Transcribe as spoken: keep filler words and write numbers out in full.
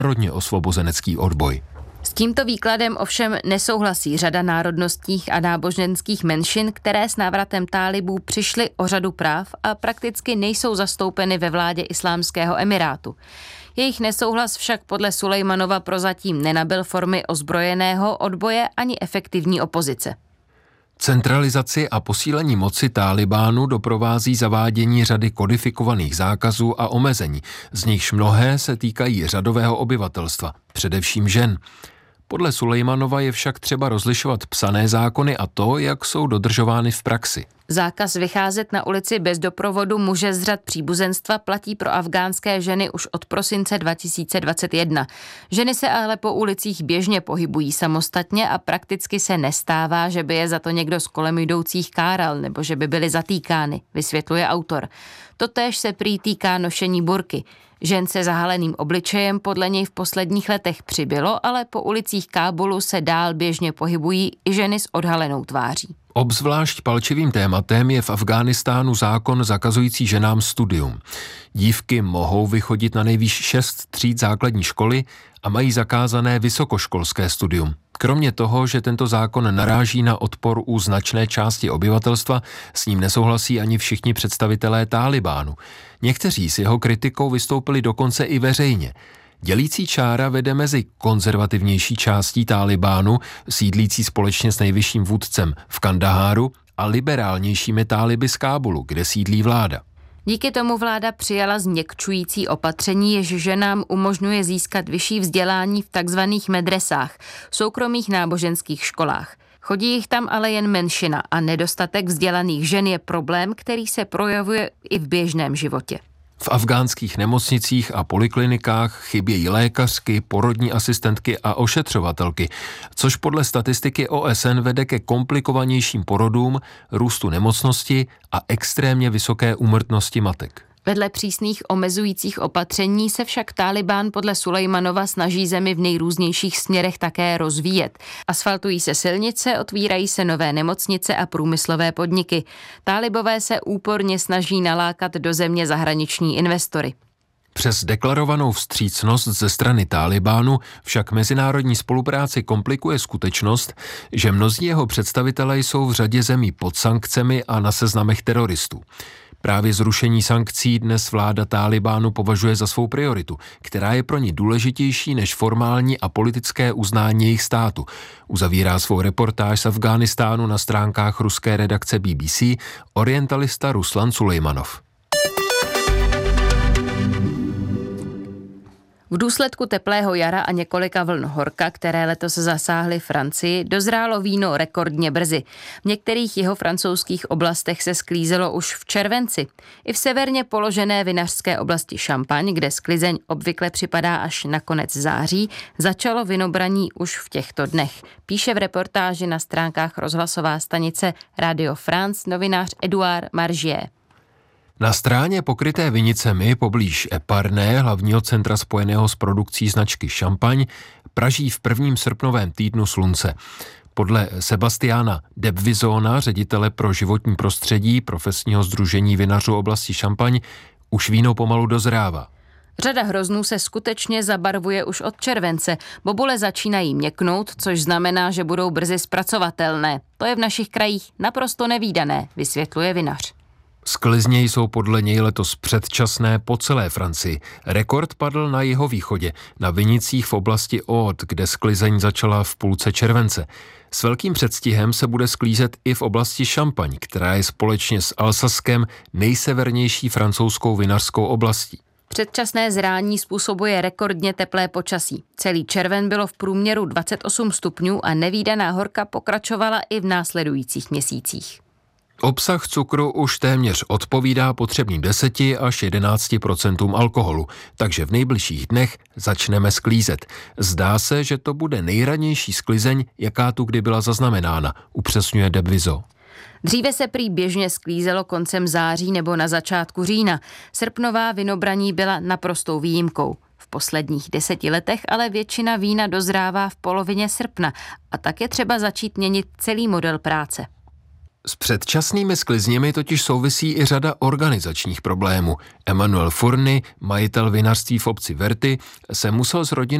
národně osvobozenecký odboj. S tímto výkladem ovšem nesouhlasí řada národnostních a náboženských menšin, které s návratem tálibů přišly o řadu práv a prakticky nejsou zastoupeny ve vládě Islámského emirátu. Jejich nesouhlas však podle Sulejmanova prozatím nenabyl formy ozbrojeného odboje ani efektivní opozice. Centralizaci a posílení moci Tálibánu doprovází zavádění řady kodifikovaných zákazů a omezení, z nichž mnohé se týkají řadového obyvatelstva, především žen. Podle Sulejmanova je však třeba rozlišovat psané zákony a to, jak jsou dodržovány v praxi. Zákaz vycházet na ulici bez doprovodu muže z řad příbuzenstva platí pro afgánské ženy už od prosince dva tisíce dvacet jedna. Ženy se ale po ulicích běžně pohybují samostatně a prakticky se nestává, že by je za to někdo z kolem jdoucích káral nebo že by byly zatýkány, vysvětluje autor. Totéž se prý týká nošení burky. Žen se zahaleným obličejem podle něj v posledních letech přibylo, ale po ulicích Kábulu se dál běžně pohybují i ženy s odhalenou tváří. Obzvlášť palčivým tématem je v Afghánistánu zákon zakazující ženám studium. Dívky mohou vychodit na nejvýš šest tříd základní školy a mají zakázané vysokoškolské studium. Kromě toho, že tento zákon naráží na odpor u značné části obyvatelstva, s ním nesouhlasí ani všichni představitelé Tálibánu. Někteří s jeho kritikou vystoupili dokonce i veřejně. Dělící čára vede mezi konzervativnější částí Tálibánu, sídlící společně s nejvyšším vůdcem v Kandaháru, a liberálnějšími táliby z Kábulu, kde sídlí vláda. Díky tomu vláda přijala změkčující opatření, jež ženám umožňuje získat vyšší vzdělání v takzvaných medresách, soukromých náboženských školách. Chodí jich tam ale jen menšina a nedostatek vzdělaných žen je problém, který se projevuje i v běžném životě. V afgánských nemocnicích a poliklinikách chybějí lékařky, porodní asistentky a ošetřovatelky, což podle statistiky O S N vede ke komplikovanějším porodům, růstu nemocnosti a extrémně vysoké úmrtnosti matek. Vedle přísných omezujících opatření se však Tálibán podle Sulejmanova snaží zemi v nejrůznějších směrech také rozvíjet. Asfaltují se silnice, otvírají se nové nemocnice a průmyslové podniky. Tálibové se úporně snaží nalákat do země zahraniční investory. Přes deklarovanou vstřícnost ze strany Tálibánu však mezinárodní spolupráci komplikuje skutečnost, že mnozí jeho představitelé jsou v řadě zemí pod sankcemi a na seznamech teroristů. Právě zrušení sankcí dnes vláda Tálibánu považuje za svou prioritu, která je pro ní důležitější než formální a politické uznání jejich státu. Uzavírá svou reportáž z Afghánistánu na stránkách ruské redakce B B C orientalista Ruslan Sulejmanov. V důsledku teplého jara a několika vln horka, které letos zasáhly Francii, dozrálo víno rekordně brzy. V některých jihofrancouzských oblastech se sklízelo už v červenci. I v severně položené vinařské oblasti Champagne, kde sklizeň obvykle připadá až na konec září, začalo vinobraní už v těchto dnech. Píše v reportáži na stránkách rozhlasová stanice Radio France novinář Edouard Margier. Na stráně pokryté vinicemi poblíž Epernay, hlavního centra spojeného s produkcí značky Champagne, praží v prvním srpnovém týdnu slunce. Podle Sebastiana Debvizona, ředitele pro životní prostředí profesního sdružení vinařů oblasti Champagne, už víno pomalu dozrává. Řada hroznů se skutečně zabarvuje už od července. Bobule začínají měknout, což znamená, že budou brzy zpracovatelné. To je v našich krajích naprosto nevídané, vysvětluje vinař. Sklizně jsou podle něj letos předčasné po celé Francii. Rekord padl na jihovýchodě, na vinicích v oblasti Aude, kde sklizeň začala v půlce července. S velkým předstihem se bude sklízet i v oblasti Champagne, která je společně s Alsaskem nejsevernější francouzskou vinařskou oblastí. Předčasné zrání způsobuje rekordně teplé počasí. Celý červen bylo v průměru dvacet osm stupňů a nevídaná horka pokračovala i v následujících měsících. Obsah cukru už téměř odpovídá potřebným deseti až jedenácti procentům alkoholu, takže v nejbližších dnech začneme sklízet. Zdá se, že to bude nejranější sklizeň, jaká tu kdy byla zaznamenána, upřesňuje Debvizo. Dříve se prý běžně sklízelo koncem září nebo na začátku října. Srpnová vinobraní byla naprostou výjimkou. V posledních deseti letech ale většina vína dozrává v polovině srpna a tak je třeba začít měnit celý model práce. S předčasnými sklizněmi totiž souvisí i řada organizačních problémů. Emanuel Furny, majitel vinařství v obci Verty, se musel s rodinou